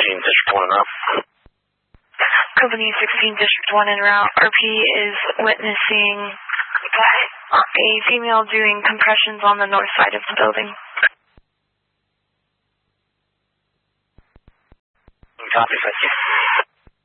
District 1 and up. Company 16, District 1 en route. RP is witnessing a female doing compressions on the north side of the building. Copy, thank you.